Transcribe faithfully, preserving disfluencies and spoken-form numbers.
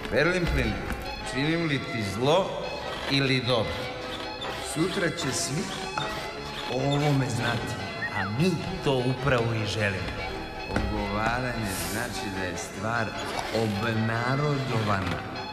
Perlimplin, činim li ti zlo ili dobro? Sutra će svi o ovome znati. A mi to upravo i želimo. Ogovaranje znači da je stvar obnarodovana.